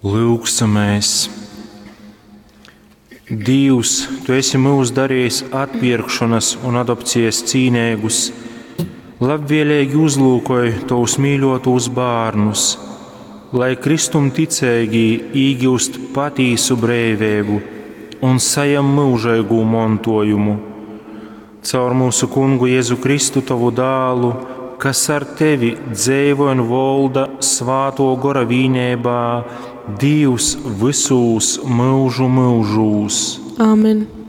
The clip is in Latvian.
Lūgsimies! Dievs, Tu esi mūs darījis atpirkšanas un adopcijas cīnīgus, labvēlīgi uzlūkoji Tavus mīļotos bērnus, lai kristumticīgi iegūst patīsu brīvību un sajam mūžīgu mantojumu. Caur mūsu Kungu Jēzu Kristu, Tavu dēlu, kas ar Tevi dzīvo un valda Svēto Gara vienībā, Dievs visos mūžu mūžos. Āmen.